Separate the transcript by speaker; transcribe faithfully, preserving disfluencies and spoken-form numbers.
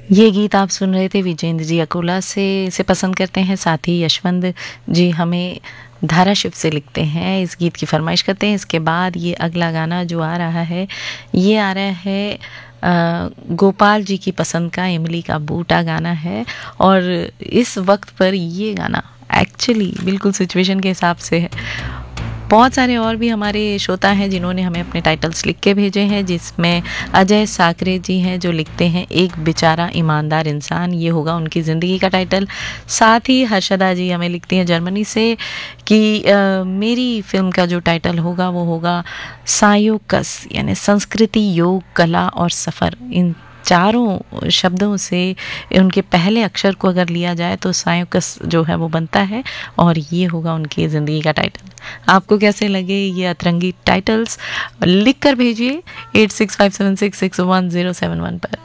Speaker 1: ये गीत आप सुन रहे थे विजेंद्र जी अकोला से। इसे पसंद करते हैं साथी यशवंत जी, हमें धाराशिव से लिखते हैं, इस गीत की फरमाइश करते हैं। इसके बाद ये अगला गाना जो आ रहा है, ये आ रहा है अ, गोपाल जी की पसंद का इमली का बूटा गाना है। और इस वक्त पर ये गाना एक्चुअली बिल्कुल सिचुएशन के हिसाब से है। बहुत सारे और भी हमारे श्रोता हैं जिन्होंने हमें अपने टाइटल्स लिख के भेजे हैं, जिसमें अजय साकरे जी हैं जो लिखते हैं एक बेचारा ईमानदार इंसान, ये होगा उनकी ज़िंदगी का टाइटल। साथ ही हर्षदा जी हमें लिखती हैं जर्मनी से कि अ, मेरी फिल्म का जो टाइटल होगा वो होगा सायोकस, यानी संस्कृति, योग, कला और सफ़र। इन चारों शब्दों से उनके पहले अक्षर को अगर लिया जाए तो सायोकस जो है वो बनता है, और ये होगा उनकी ज़िंदगी का टाइटल। आपको कैसे लगे ये अतरंगी टाइटल्स, लिख कर भेजिए eight six five seven six six one zero seven one पर।